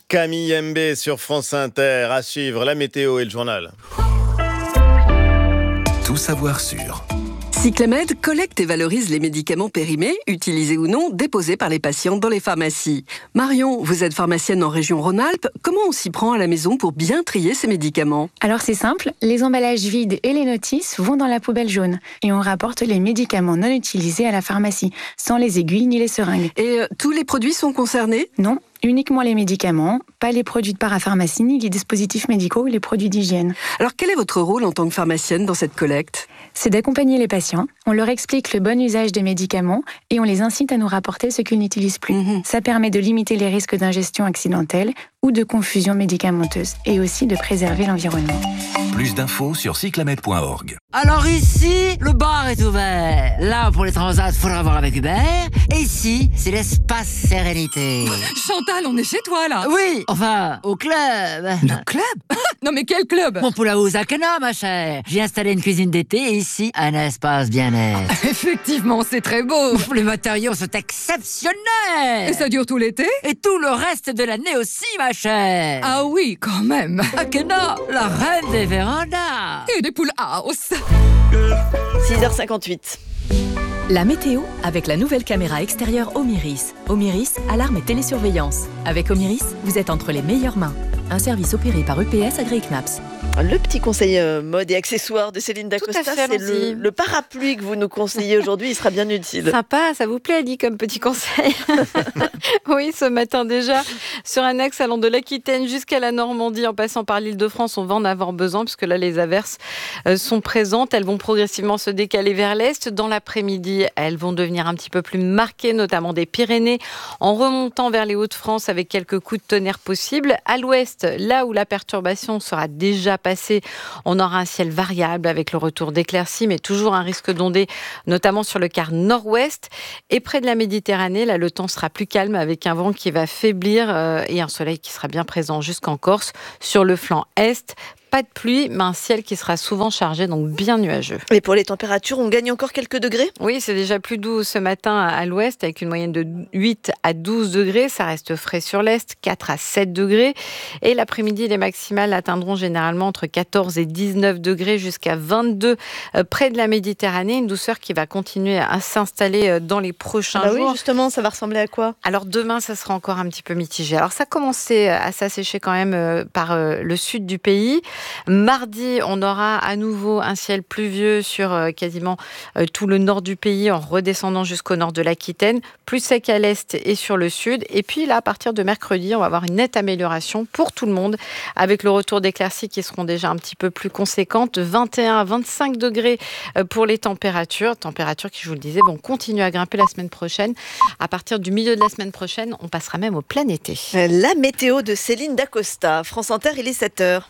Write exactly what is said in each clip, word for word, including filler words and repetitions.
Camille Mbé sur France Inter. À suivre la météo et le journal. Tout savoir sur Cyclamed collecte et valorise les médicaments périmés, utilisés ou non, déposés par les patients dans les pharmacies. Marion, vous êtes pharmacienne en région Rhône-Alpes. Comment on s'y prend à la maison pour bien trier ces médicaments ? Alors c'est simple, les emballages vides et les notices vont dans la poubelle jaune. Et on rapporte les médicaments non utilisés à la pharmacie, sans les aiguilles ni les seringues. Et euh, tous les produits sont concernés ? Non, uniquement les médicaments, pas les produits de parapharmacie, ni les dispositifs médicaux ou les produits d'hygiène. Alors quel est votre rôle en tant que pharmacienne dans cette collecte ? C'est d'accompagner les patients, on leur explique le bon usage des médicaments et on les incite à nous rapporter ce qu'ils n'utilisent plus. Mmh. Ça permet de limiter les risques d'ingestion accidentelle ou de confusion médicamenteuse et aussi de préserver l'environnement. Plus d'infos sur cyclamed point org. Alors ici, le bar est ouvert. Là, pour les transats, faudra voir avec Hubert. Et ici, c'est l'espace sérénité. Chantal, on est chez toi, là. Oui, enfin, au club. Le club ? Non mais quel club ? Mon Poulaouz Akena, ma chère. J'ai installé une cuisine d'été et ici, un espace bien-être. Effectivement, c'est très beau. Les matériaux sont exceptionnels. Et ça dure tout l'été ? Et tout le reste de l'année aussi, ma chère. Ah oui, quand même. Akena, la reine des vérandas. Et des poules house. six heures cinquante-huit. La météo avec la nouvelle caméra extérieure Omiris. Omiris, alarme et télésurveillance. Avec Omiris, vous êtes entre les meilleures mains. Un service opéré par U P S agréé C N A P S. Le petit conseil euh, mode et accessoires de Céline Dacosta, fait, c'est le, le parapluie que vous nous conseillez aujourd'hui, il sera bien utile. Sympa, ça vous plaît, Ali, comme petit conseil. Oui, ce matin déjà, sur un axe allant de l'Aquitaine jusqu'à la Normandie, en passant par l'Île-de-France, on va en avoir besoin, puisque là, les averses euh, sont présentes. Elles vont progressivement se décaler vers l'est. Dans l'après-midi, elles vont devenir un petit peu plus marquées, notamment des Pyrénées, en remontant vers les Hauts-de-France avec quelques coups de tonnerre possibles. À l'ouest, là où la perturbation sera déjà passée, on aura un ciel variable avec le retour d'éclaircies, mais toujours un risque d'ondées, notamment sur le quart nord-ouest. Et près de la Méditerranée, là, le temps sera plus calme avec un vent qui va faiblir euh, et un soleil qui sera bien présent jusqu'en Corse. Sur le flanc est, pas de pluie, mais un ciel qui sera souvent chargé, donc bien nuageux. Et pour les températures, on gagne encore quelques degrés ? Oui, c'est déjà plus doux ce matin à l'ouest, avec une moyenne de huit à douze degrés. Ça reste frais sur l'est, quatre à sept degrés. Et l'après-midi, les maximales atteindront généralement entre quatorze et dix-neuf degrés, jusqu'à vingt-deux près de la Méditerranée. Une douceur qui va continuer à s'installer dans les prochains bah jours. Oui, justement, ça va ressembler à quoi ? Alors demain, ça sera encore un petit peu mitigé. Alors ça commençait à s'assécher quand même par le sud du pays. Mardi, on aura à nouveau un ciel pluvieux sur euh, quasiment euh, tout le nord du pays, en redescendant jusqu'au nord de l'Aquitaine, plus sec à l'est et sur le sud. Et puis là, à partir de mercredi, on va avoir une nette amélioration pour tout le monde, avec le retour d'éclaircies qui seront déjà un petit peu plus conséquentes, vingt et un à vingt-cinq degrés pour les températures, températures qui, je vous le disais, vont continuer à grimper la semaine prochaine. À partir du milieu de la semaine prochaine, on passera même au plein été. La météo de Céline Dacosta, France Inter, il est sept heures.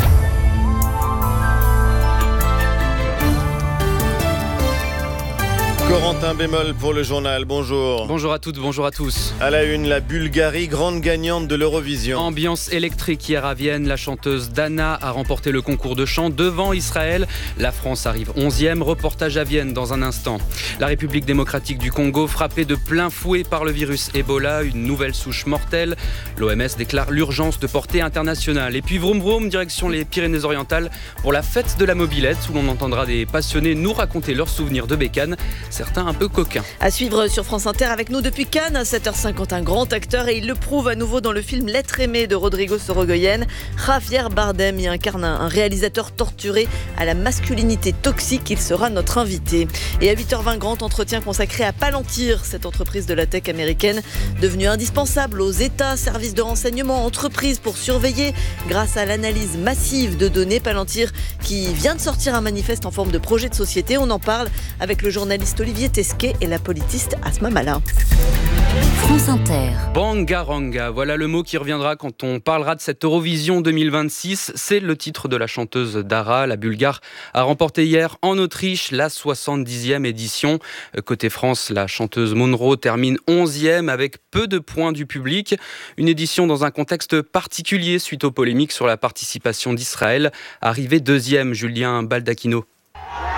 Corentin Bémol pour le journal, bonjour. Bonjour à toutes, bonjour à tous. À la une, la Bulgarie, grande gagnante de l'Eurovision. Ambiance électrique hier à Vienne, la chanteuse Dana a remporté le concours de chant devant Israël. La France arrive onzième, reportage à Vienne dans un instant. La République démocratique du Congo frappée de plein fouet par le virus Ebola, une nouvelle souche mortelle. L'O M S déclare l'urgence de portée internationale. Et puis vroom vroom, direction les Pyrénées-Orientales pour la fête de la mobilette, où l'on entendra des passionnés nous raconter leurs souvenirs de bécane. Certains un peu coquins. À suivre sur France Inter avec nous depuis Cannes, à sept heures cinquante, un grand acteur, et il le prouve à nouveau dans le film L'être aimé de Rodrigo Sorogoyen. Javier Bardem y incarne un réalisateur torturé à la masculinité toxique. Il sera notre invité. Et à huit heures vingt, grand entretien consacré à Palantir, cette entreprise de la tech américaine devenue indispensable aux États, services de renseignement, entreprises pour surveiller grâce à l'analyse massive de données. Palantir qui vient de sortir un manifeste en forme de projet de société. On en parle avec le journaliste Olivier Tesquet et la politiste Asma Malin. France Inter. Bangaranga, voilà le mot qui reviendra quand on parlera de cette Eurovision deux mille vingt-six. C'est le titre de la chanteuse Dara. La Bulgare a remporté hier en Autriche la soixante-dixième édition. Côté France, la chanteuse Monroe termine onzième avec peu de points du public. Une édition dans un contexte particulier suite aux polémiques sur la participation d'Israël. Arrivé deuxième, Julien Baldacchino.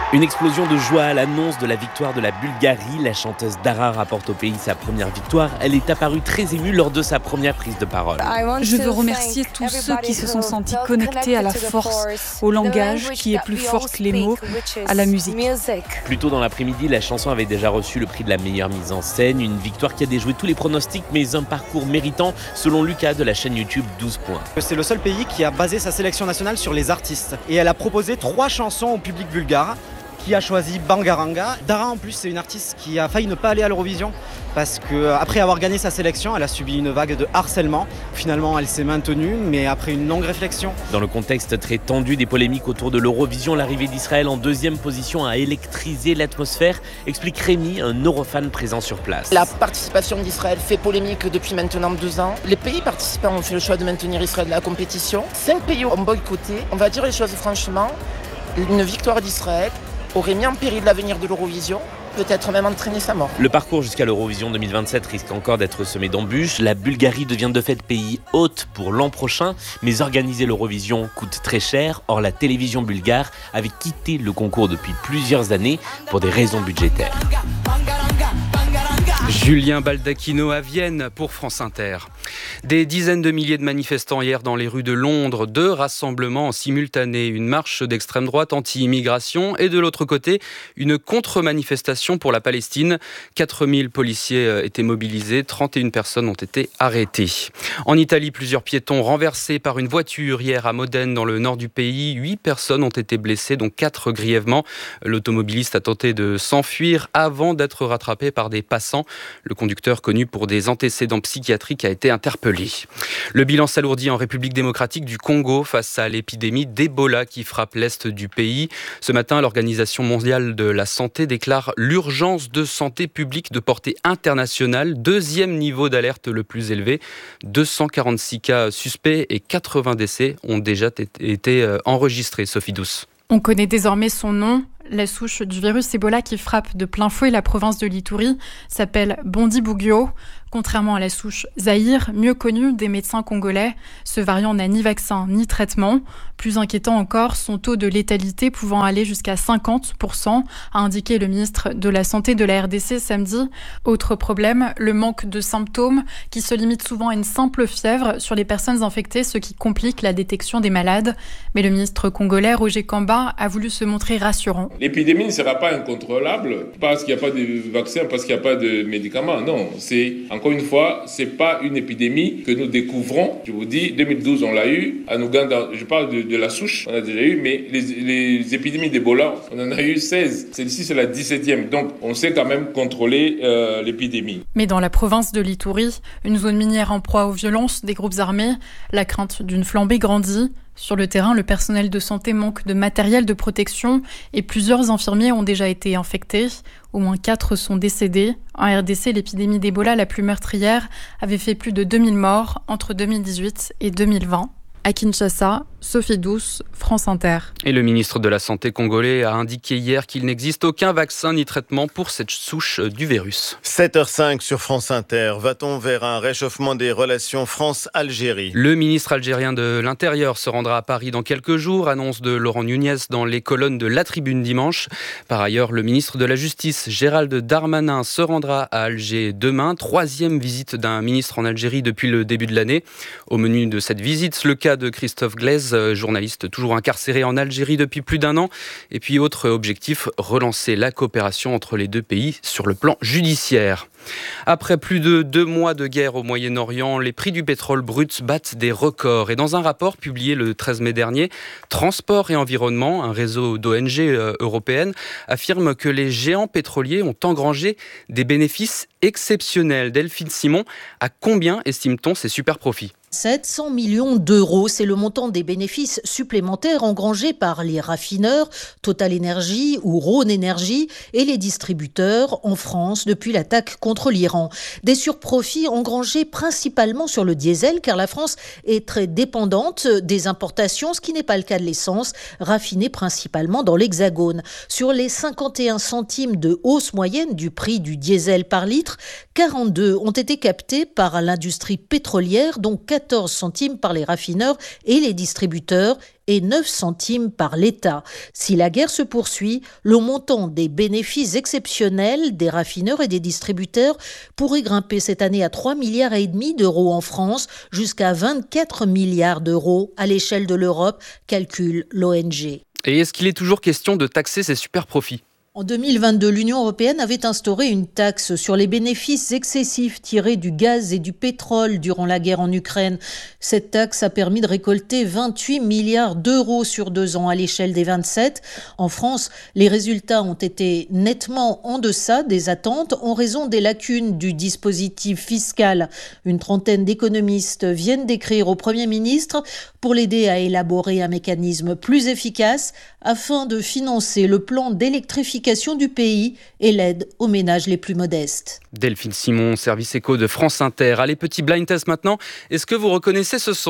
Une explosion de joie à l'annonce de la victoire de la Bulgarie. La chanteuse Dara rapporte au pays sa première victoire. Elle est apparue très émue lors de sa première prise de parole. Je veux remercier tous ceux qui se sont sentis connectés à la force, au langage qui est plus fort que les mots, à la musique. Plus tôt dans l'après-midi, la chanson avait déjà reçu le prix de la meilleure mise en scène. Une victoire qui a déjoué tous les pronostics, mais un parcours méritant, selon Lucas de la chaîne YouTube douze points. C'est le seul pays qui a basé sa sélection nationale sur les artistes. Et elle a proposé trois chansons au public bulgare, qui a choisi Bangaranga. Dara en plus c'est une artiste qui a failli ne pas aller à l'Eurovision parce qu'après avoir gagné sa sélection, elle a subi une vague de harcèlement. Finalement elle s'est maintenue mais après une longue réflexion. Dans le contexte très tendu des polémiques autour de l'Eurovision, l'arrivée d'Israël en deuxième position a électrisé l'atmosphère, explique Rémi, un eurofan présent sur place. La participation d'Israël fait polémique depuis maintenant deux ans. Les pays participants ont fait le choix de maintenir Israël dans la compétition. Cinq pays ont boycotté. On va dire les choses franchement, une victoire d'Israël aurait mis en péril l'avenir de l'Eurovision, peut-être même entraîné sa mort. Le parcours jusqu'à l'Eurovision deux mille vingt-sept risque encore d'être semé d'embûches. La Bulgarie devient de fait pays hôte pour l'an prochain, mais organiser l'Eurovision coûte très cher. Or, la télévision bulgare avait quitté le concours depuis plusieurs années pour des raisons budgétaires. Julien Baldacchino à Vienne pour France Inter. Des dizaines de milliers de manifestants hier dans les rues de Londres, deux rassemblements simultanés, une marche d'extrême droite anti-immigration et de l'autre côté, une contre-manifestation pour la Palestine. quatre mille policiers étaient mobilisés, trente et une personnes ont été arrêtées. En Italie, plusieurs piétons renversés par une voiture hier à Modène dans le nord du pays. Huit personnes ont été blessées, dont quatre grièvement. L'automobiliste a tenté de s'enfuir avant d'être rattrapé par des passants. Le conducteur, connu pour des antécédents psychiatriques, a été interpellé. Le bilan s'alourdit en République démocratique du Congo face à l'épidémie d'Ebola qui frappe l'est du pays. Ce matin, l'Organisation mondiale de la santé déclare l'urgence de santé publique de portée internationale, deuxième niveau d'alerte le plus élevé. deux cent quarante-six cas suspects et quatre-vingts décès ont déjà été enregistrés. Sophie Douce. On connaît désormais son nom. La souche du virus Ebola qui frappe de plein fouet la province de l'Ituri s'appelle Bundibugyo. Contrairement à la souche Zaïre, mieux connue des médecins congolais, ce variant n'a ni vaccin ni traitement. Plus inquiétant encore, son taux de létalité pouvant aller jusqu'à cinquante pour cent, a indiqué le ministre de la Santé de la R D C samedi. Autre problème, le manque de symptômes qui se limite souvent à une simple fièvre sur les personnes infectées, ce qui complique la détection des malades. Mais le ministre congolais Roger Kamba a voulu se montrer rassurant. L'épidémie ne sera pas incontrôlable parce qu'il n'y a pas de vaccin, parce qu'il n'y a pas de médicaments. Non, c'est, encore une fois, c'est pas une épidémie que nous découvrons. Je vous dis, deux mille douze, on l'a eu. En Ouganda, je parle de, de la souche, on a déjà eu, mais les, les épidémies d'Ebola, on en a eu seize. Celle-ci, c'est la dix-septième. Donc, on sait quand même contrôler euh, l'épidémie. Mais dans la province de l'Ituri, une zone minière en proie aux violences des groupes armés, la crainte d'une flambée grandit. Sur le terrain, le personnel de santé manque de matériel de protection et plusieurs infirmiers ont déjà été infectés. Au moins quatre sont décédés. En R D C, l'épidémie d'Ebola la plus meurtrière avait fait plus de deux mille morts entre deux mille dix-huit et deux mille vingt. À Kinshasa, Sophie Douce, France Inter. Et le ministre de la Santé congolais a indiqué hier qu'il n'existe aucun vaccin ni traitement pour cette souche du virus. sept heures cinq sur France Inter. Va-t-on vers un réchauffement des relations France-Algérie ? Le ministre algérien de l'Intérieur se rendra à Paris dans quelques jours, annonce de Laurent Nunez dans les colonnes de La Tribune dimanche. Par ailleurs, le ministre de la Justice, Gérald Darmanin, se rendra à Alger demain. Troisième visite d'un ministre en Algérie depuis le début de l'année. Au menu de cette visite, le cas de Christophe Glaise, journaliste toujours incarcéré en Algérie depuis plus d'un an. Et puis autre objectif, relancer la coopération entre les deux pays sur le plan judiciaire. Après plus de deux mois de guerre au Moyen-Orient, les prix du pétrole brut battent des records. Et dans un rapport publié le treize mai dernier, Transport et Environnement, un réseau d'O N G européennes, affirme que les géants pétroliers ont engrangé des bénéfices exceptionnels. Delphine Simon, à combien estime-t-on ces super profits ? sept cents millions d'euros, c'est le montant des bénéfices supplémentaires engrangés par les raffineurs Total Energy ou Rhône Énergie et les distributeurs en France depuis l'attaque contre l'Iran. Des surprofits engrangés principalement sur le diesel car la France est très dépendante des importations, ce qui n'est pas le cas de l'essence, raffinée principalement dans l'Hexagone. Sur les cinquante et un centimes de hausse moyenne du prix du diesel par litre, quarante-deux ont été captés par l'industrie pétrolière, dont quatorze centimes par les raffineurs et les distributeurs et neuf centimes par l'État. Si la guerre se poursuit, le montant des bénéfices exceptionnels des raffineurs et des distributeurs pourrait grimper cette année à trois milliards et demi d'euros en France, jusqu'à vingt-quatre milliards d'euros à l'échelle de l'Europe, calcule l'O N G. Et est-ce qu'il est toujours question de taxer ces super profits ? En deux mille vingt-deux, l'Union européenne avait instauré une taxe sur les bénéfices excessifs tirés du gaz et du pétrole durant la guerre en Ukraine. Cette taxe a permis de récolter vingt-huit milliards d'euros sur deux ans à l'échelle des vingt-sept. En France, les résultats ont été nettement en deçà des attentes en raison des lacunes du dispositif fiscal. Une trentaine d'économistes viennent d'écrire au Premier ministre pour l'aider à élaborer un mécanisme plus efficace afin de financer le plan d'électrification du pays et l'aide aux ménages les plus modestes. Delphine Simon, service éco de France Inter. Allez, petit blind test maintenant. Est-ce que vous reconnaissez ce son ?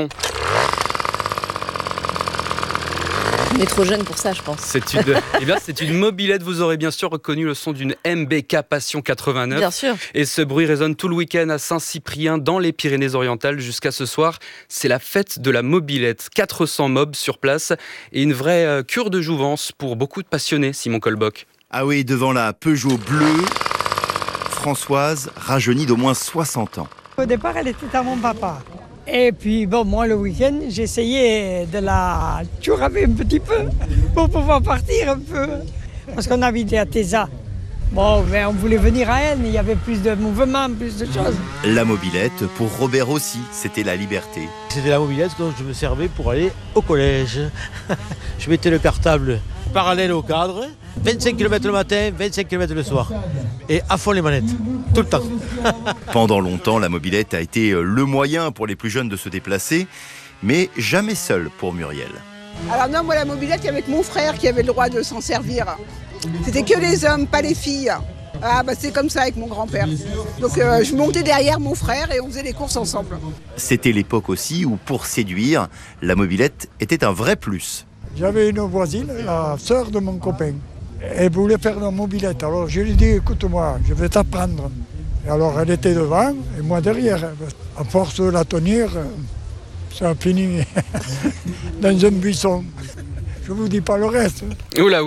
On est trop jeune pour ça, je pense. C'est une, eh bien, c'est une mobilette. Vous aurez bien sûr reconnu le son d'une M B K Passion quatre-vingt-neuf. Bien sûr. Et ce bruit résonne tout le week-end à Saint-Cyprien, dans les Pyrénées-Orientales, jusqu'à ce soir. C'est la fête de la mobilette. quatre cents mobs sur place et une vraie euh, cure de jouvence pour beaucoup de passionnés, Simon Colbock. Ah oui, devant la Peugeot bleue, Françoise rajeunie d'au moins soixante ans. Au départ, elle était à mon papa. Et puis, bon, moi, le week-end, j'essayais de la chouraver un petit peu pour pouvoir partir un peu. Parce qu'on habitait à Téza. Bon, mais on voulait venir à elle, il y avait plus de mouvement, plus de choses. La mobilette, pour Robert aussi, c'était la liberté. C'était la mobilette dont je me servais pour aller au collège. Je mettais le cartable parallèle au cadre, vingt-cinq kilomètres le matin, vingt-cinq kilomètres le soir. Et à fond les manettes, tout le temps. Pendant longtemps, la mobilette a été le moyen pour les plus jeunes de se déplacer, mais jamais seul pour Muriel. Alors non, moi la mobilette, il y avait que mon frère qui avait le droit de s'en servir. C'était que les hommes, pas les filles. Ah bah c'est comme ça avec mon grand-père. Donc euh, je montais derrière mon frère et on faisait les courses ensemble. C'était l'époque aussi où pour séduire, la mobilette était un vrai plus. J'avais une voisine, la sœur de mon copain. Elle voulait faire une mobilette. Alors je lui ai dit, écoute-moi, je vais t'apprendre. Et alors elle était devant et moi derrière. À force de la tenir, ça a fini dans un buisson. Je vous dis pas le reste. Oula, oui.